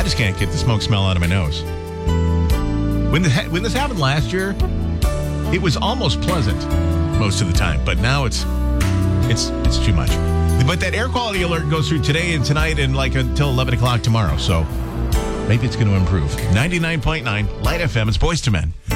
just can't get the smoke smell out of my nose. When this happened last year, it was almost pleasant most of the time, but now it's too much. But that air quality alert goes through today and tonight and like until 11 o'clock tomorrow, so maybe it's going to improve. 99.9 Light FM, it's Boyz II Men.